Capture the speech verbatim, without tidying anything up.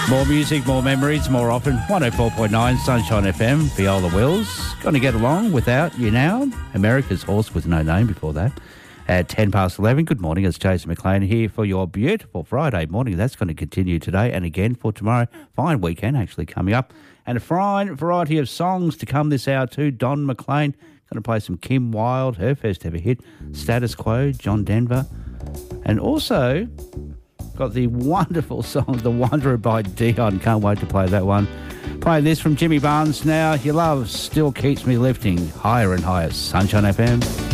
More music, more memories, more often. one oh four point nine Sunshine F M, Viola Wills. Gonna get along without you now. America's Horse with No Name before that. At ten past eleven, good morning. It's Jason McLean here for your beautiful Friday morning. That's going to continue today and again for tomorrow. Fine weekend actually coming up. And a fine variety of songs to come this hour too. Don McLean, going to play some Kim Wilde, her first ever hit. Status Quo, John Denver. And also got the wonderful song, The Wanderer by Dion. Can't wait to play that one. Play this from Jimmy Barnes now. Your love still keeps me lifting higher and higher. Sunshine F M.